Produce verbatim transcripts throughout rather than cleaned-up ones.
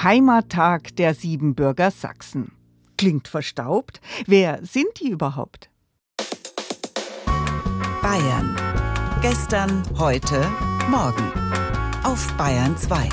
Heimattag der Siebenbürger Sachsen. Klingt verstaubt. Wer sind die überhaupt? Bayern. Gestern, heute, morgen. Auf Bayern zwei.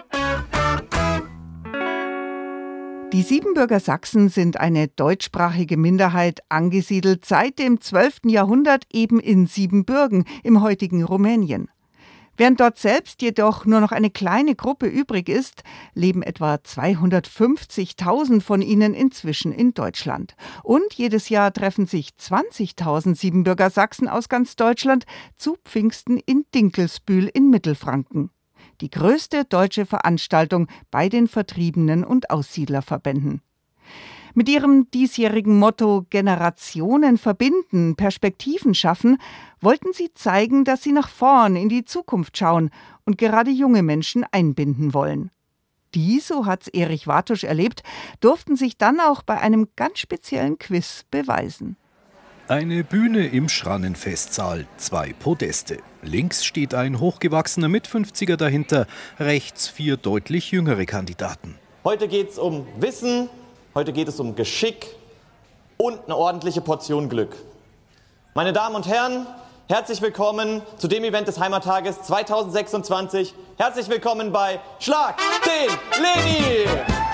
Die Siebenbürger Sachsen sind eine deutschsprachige Minderheit, angesiedelt seit dem zwölften Jahrhundert eben in Siebenbürgen im heutigen Rumänien. Während dort selbst jedoch nur noch eine kleine Gruppe übrig ist, leben etwa zweihundertfünfzigtausend von ihnen inzwischen in Deutschland. Und jedes Jahr treffen sich zwanzigtausend Siebenbürger Sachsen aus ganz Deutschland zu Pfingsten in Dinkelsbühl in Mittelfranken. Die größte deutsche Veranstaltung bei den Vertriebenen und Aussiedlerverbänden. Mit ihrem diesjährigen Motto Generationen verbinden, Perspektiven schaffen, wollten sie zeigen, dass sie nach vorn in die Zukunft schauen und gerade junge Menschen einbinden wollen. Die, so hat's Erich Wartusch erlebt, durften sich dann auch bei einem ganz speziellen Quiz beweisen. Eine Bühne im Schrannenfestsaal, zwei Podeste. Links steht ein hochgewachsener Mitfünfziger dahinter, rechts vier deutlich jüngere Kandidaten. Heute geht es um Wissen, heute geht es um Geschick und eine ordentliche Portion Glück. Meine Damen und Herren, herzlich willkommen zu dem Event des Heimattages zweitausendsechsundzwanzig. Herzlich willkommen bei Schlag den Leni!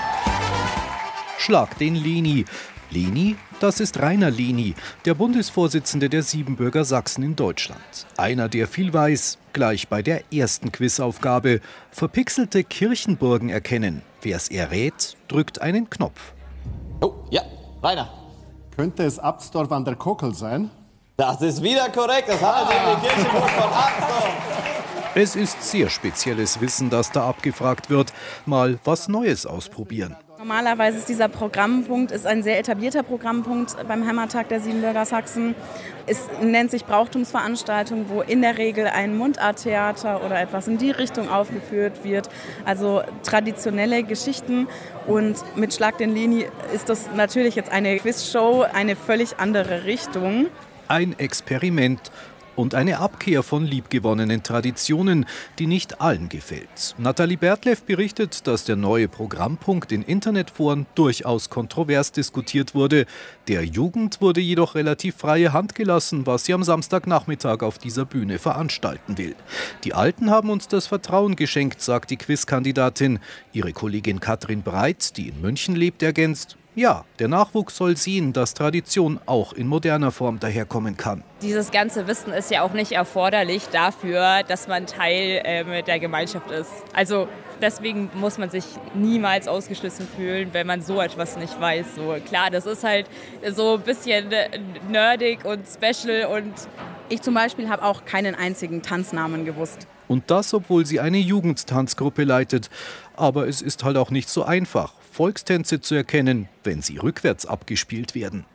Schlag den Leni. Leni, das ist Rainer Leni, der Bundesvorsitzende der Siebenbürger Sachsen in Deutschland. Einer, der viel weiß, gleich bei der ersten Quizaufgabe. Verpixelte Kirchenburgen erkennen. Wer es errät, drückt einen Knopf. Oh, ja, Rainer. Könnte es Absdorf an der Kokel sein? Das ist wieder korrekt, das handelt sich um die Kirchenburg von Absdorf. Es ist sehr spezielles Wissen, das da abgefragt wird. Mal was Neues ausprobieren. Normalerweise ist dieser Programmpunkt ist ein sehr etablierter Programmpunkt beim Heimattag der Siebenbürger Sachsen. Es nennt sich Brauchtumsveranstaltung, wo in der Regel ein Mundarttheater oder etwas in die Richtung aufgeführt wird. Also traditionelle Geschichten. Und mit Schlag den Leni ist das natürlich jetzt eine Quizshow, eine völlig andere Richtung. Ein Experiment. Und eine Abkehr von liebgewonnenen Traditionen, die nicht allen gefällt. Nathalie Bertleff berichtet, dass der neue Programmpunkt in Internetforen durchaus kontrovers diskutiert wurde. Der Jugend wurde jedoch relativ freie Hand gelassen, was sie am Samstagnachmittag auf dieser Bühne veranstalten will. Die Alten haben uns das Vertrauen geschenkt, sagt die Quizkandidatin. Ihre Kollegin Katrin Breit, die in München lebt, ergänzt: Ja, der Nachwuchs soll sehen, dass Tradition auch in moderner Form daherkommen kann. Dieses ganze Wissen ist ja auch nicht erforderlich dafür, dass man Teil äh, der Gemeinschaft ist. Also deswegen muss man sich niemals ausgeschlossen fühlen, wenn man so etwas nicht weiß. So, klar, das ist halt so ein bisschen nerdig und special. Und ich zum Beispiel habe auch keinen einzigen Tanznamen gewusst. Und das, obwohl sie eine Jugendtanzgruppe leitet. Aber es ist halt auch nicht so einfach, Volkstänze zu erkennen, wenn sie rückwärts abgespielt werden.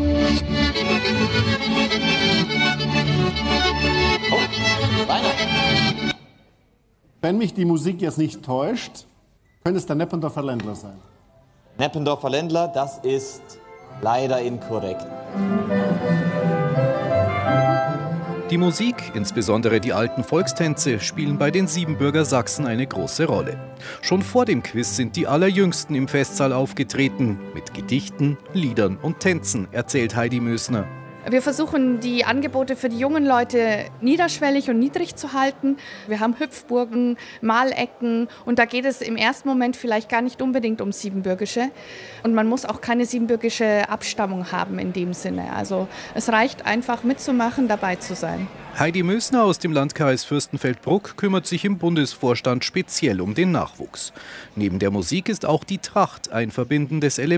Oh, Rainer. Wenn mich die Musik jetzt nicht täuscht, könnte es der Neppendorfer Ländler sein. Neppendorfer Ländler, das ist leider inkorrekt. Die Musik, insbesondere die alten Volkstänze, spielen bei den Siebenbürger Sachsen eine große Rolle. Schon vor dem Quiz sind die Allerjüngsten im Festsaal aufgetreten. Mit Gedichten, Liedern und Tänzen, erzählt Heidi Mösner. Wir versuchen, die Angebote für die jungen Leute niederschwellig und niedrig zu halten. Wir haben Hüpfburgen, Malecken und da geht es im ersten Moment vielleicht gar nicht unbedingt um Siebenbürgische. Und man muss auch keine siebenbürgische Abstammung haben in dem Sinne. Also es reicht einfach mitzumachen, dabei zu sein. Heidi Mösner aus dem Landkreis Fürstenfeldbruck kümmert sich im Bundesvorstand speziell um den Nachwuchs. Neben der Musik ist auch die Tracht ein verbindendes Element.